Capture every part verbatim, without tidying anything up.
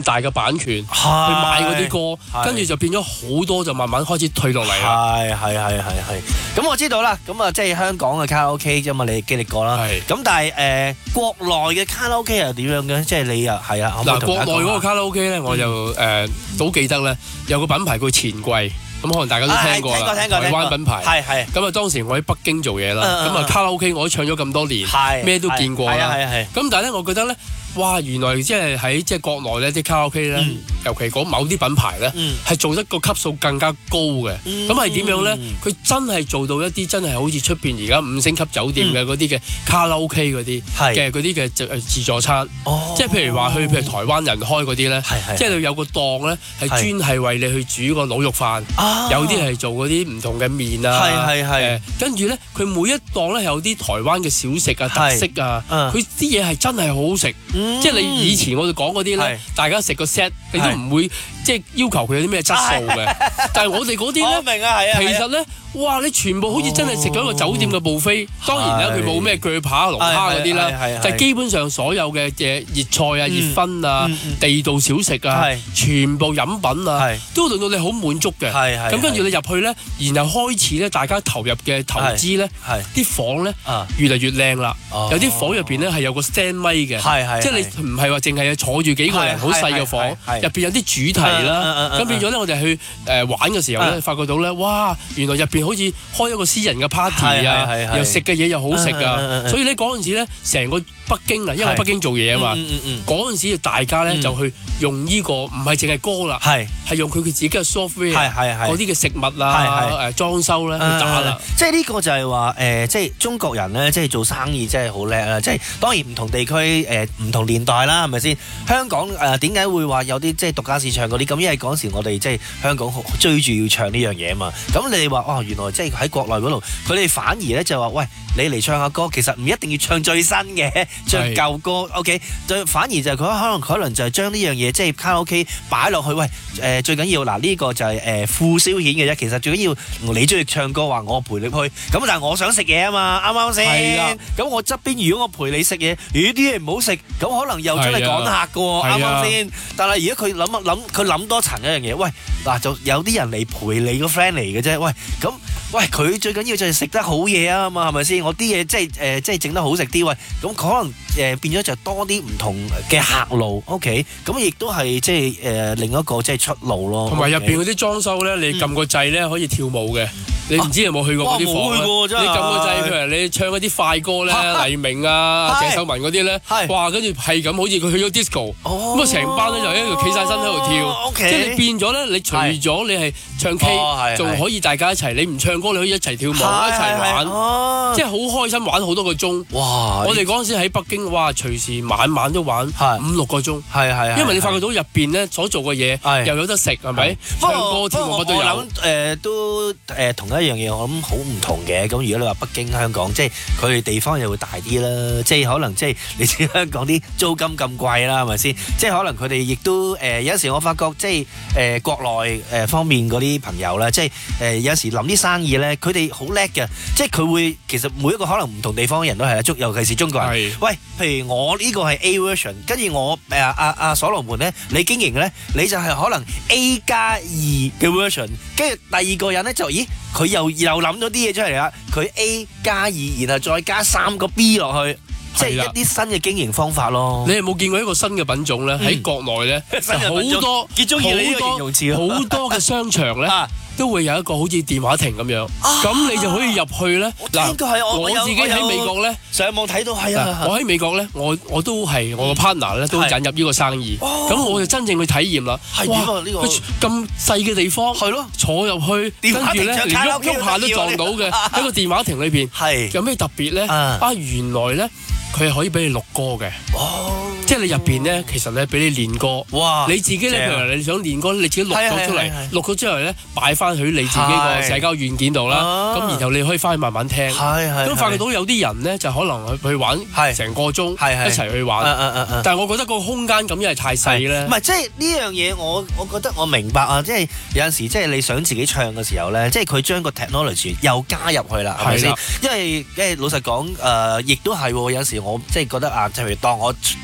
大嘅版權去買嗰啲歌，跟住就變咗好多就慢慢開始退落嚟啦。 係係係係係。咁我知道啦，咁啊即係香港嘅卡拉 OK 啫嘛，你經歷過啦。咁但係誒國內嘅卡拉 OK 又點樣嘅？即係你又係啊？ 嗱，國內嗰個卡拉 OK 咧，我就誒都記得咧，有個品牌叫錢櫃。咁可能大家都聽過啦，台灣品牌。係係。咁啊，當時我喺北京做嘢啦，咁啊卡拉 OK 我都唱咗咁多年，咩都見過啦。咁但係咧，我覺得咧，哇！原來即係喺即係國內咧啲卡拉 OK 咧，尤其嗰某啲品牌咧，係做得個級數更加高嘅。咁係點樣咧？佢真係做到一啲真係好似出邊而家五星級酒店嘅嗰啲嘅卡拉 OK 嗰啲嘅嗰啲嘅自助餐。即係譬如話去譬如台灣人開嗰啲咧，即係有個檔咧係專係為你去煮個滷肉飯。有啲係做嗰啲唔同嘅麵啊，係係係。跟住咧，佢每一檔咧係有啲台灣嘅小食啊、特色啊，佢啲嘢係真係好好食。即係你以前我哋講嗰啲咧，大家食個 set，你都唔會即係要求佢有啲咩質素嘅。但係我哋嗰啲咧， 明啊，係啊， 其實咧，哇！你全部好似真係食咗一個酒店嘅 buffet。當然啦，佢冇咩鋸扒、龍蝦嗰啲啦，就係基本上所有嘅嘅熱菜啊、熱葷啊、地道小食啊，全部飲品啊，都令到你好滿足嘅。咁跟住你入去咧，然後開始咧，大家投入嘅投資咧，啲房咧越嚟越靚啦。有啲房入邊咧係有個 stand 咪嘅，即係你唔係話淨係坐住幾個人好細嘅房，入邊有啲主題啦。咁變咗咧，我哋去誒玩嘅時候咧，發覺到咧，哇！原來入邊好似開一個私人嘅 party 啊，又食嘅嘢又好食啊。所以咧嗰陣時咧，成個北京啊，因為喺北京做嘢啊嘛，嗰陣時大家咧就去用呢個唔係淨係歌啦，係用佢佢自己嘅 software，嗰啲嘅食物啊、誒裝修咧去打啦。 即係呢個就係話誒，即係中國人咧，即係做生意真係好叻啦。即係當然唔同地區誒唔同年代啦，係咪先？香港誒點解會話有啲即係獨家市場嗰啲咁？因為嗰陣時我哋即係香港追住要唱呢樣嘢啊嘛。咁你哋話哦，原來即係喺國內嗰度，佢哋反而咧就話喂，你嚟唱下歌，其實唔一定要唱最新嘅，唱舊歌 OK。就反而就係佢可能可能就係將呢樣嘢即係卡拉 OK 擺落去，喂誒最緊要嗱呢個就係誒副消遣嘅啫。其實最緊要你中意唱歌，話我陪你去，咁但係我想食嘢啊嘛，啱唔啱先？咁我側邊如果我陪你食嘢，咦啲嘢唔好食，咁可能又出嚟趕客嘅喎，啱唔啱先？但係如果佢諗一諗，佢諗多層一樣嘢，喂嗱就有啲人嚟陪你個 friend 嚟嘅啫，喂咁喂佢最緊要就係食得好嘢啊嘛，係咪先？我啲嘢即係誒即係整得好食啲，喂咁可能誒變咗就多啲唔同嘅客路 ，OK， 咁亦都係即係誒另一個即係出路咯。 同埋入邊嗰啲裝修咧，你撳個掣咧可以跳舞嘅。你唔知有冇去過嗰啲房咧？你撳個掣，譬如你唱嗰啲快歌咧，黎明啊、鄭秀文嗰啲咧，哇！跟住係咁，好似佢去咗 disco，咁啊成班咧就一路企晒身喺度跳，即係你變咗咧，你除咗你係唱 K，仲可以大家一齊。你唔唱歌，你可以一齊跳舞，一齊玩，即係好開心，玩好多個鐘。哇！我哋嗰陣時喺北京，哇！隨時晚晚都玩五六個鐘。係係，因為你發覺到入邊咧所做嘅嘢又有得食，係咪？唱歌跳舞乜都有。 我諗誒都誒同一樣嘢，我諗好唔同嘅。咁如果你話北京、香港，即係佢哋地方又會大啲啦。即係可能即係你知香港啲租金咁貴啦，係咪先？即係可能佢哋亦都誒有時我發覺即係誒國內誒方面嗰啲朋友咧，即係誒有時諗啲生意咧，佢哋好叻嘅。即係佢會其實每一個可能唔同地方嘅人都係啦，中尤其是中國人。喂，譬如我呢個係 A version， 跟住我誒阿阿所羅門咧，你經營咧，你就係可能 A 加二嘅 version， 跟住第二個人咧就咦？佢又又諗咗啲嘢出嚟啦，佢 A 加二，然後再加三個 B 落去，即係一啲新嘅經營方法咯。 你有冇見過一個新嘅品種咧？喺國內咧，好多幾中意呢個形容詞， 好多嘅商場咧。都會有一個好似電話亭咁樣，咁你就可以入去咧。嗱，我自己喺美國咧， 上網睇到係啊。 我喺美國咧，我我都係我個 partner 咧，都引入呢個生意。咁我就真正去體驗啦。哇！呢個咁細嘅地方，係咯，坐入去，跟住咧連喐喐下都撞到嘅喺個電話亭裏邊，係有咩特別咧？啊，原來咧佢係可以俾你錄歌嘅。即係你入邊咧，其實咧俾你練歌。哇！你自己咧，譬如你想練歌，你自己錄咗出嚟，錄咗之後咧擺翻去你自己個社交軟件度啦。咁然後你可以翻去慢慢聽。咁發覺到有啲人咧就可能去玩成個鐘，一齊去玩。但係我覺得個空間咁因為太細咧。 唔係，即係呢樣嘢，我我覺得我明白啊！即係有陣時，即係你想自己唱嘅時候咧，即係佢將個 technology 又加入去啦，係咪先？因為因為老實講，誒，亦都係有時我即係覺得啊，譬如當我覺得自己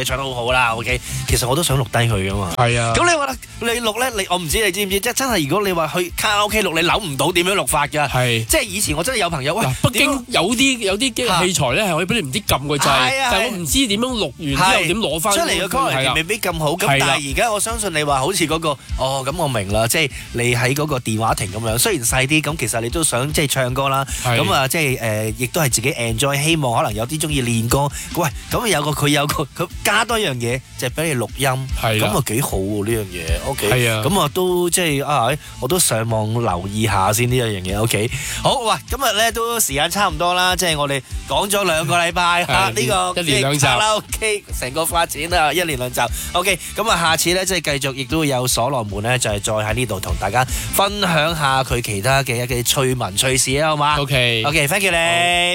唱得好好啦 ，OK。其實我都想錄低佢噶嘛。 係啊。 咁你話你錄咧，你我唔知你知唔知？即係真係如果你話去卡拉 OK 錄，你諗唔到點樣錄法㗎。係。即係以前我真係有朋友喂， 北京有啲有啲器材咧係可以俾你唔知撳個掣，但係我唔知點樣錄完之後點攞翻出嚟嘅 quality未必咁好。咁但係而家我相信你話好似嗰個哦，咁我明啦，即係你喺嗰個電話亭咁樣，雖然細啲，咁其實你都想即係唱歌啦。咁啊，即係誒，亦都係自己 enjoy，希望可能有啲中意練歌。喂，咁有個佢有個佢加多樣嘢，就係俾你錄音。係咁啊，幾好喎呢樣嘢。OK。係啊。咁啊都即係啊，我都上網留意下先呢一樣嘢。OK。好，喂，今日咧都時間差唔多啦，即係我哋講咗兩個禮拜嚇呢個一連兩集。 OK，成個發展啊，一連兩集。OK，咁啊，下次咧即係繼續，亦都有所羅門咧，就係再喺呢度同大家分享下佢其他嘅一啲趣聞趣事啊，好嘛？OK，OK，thank you 你。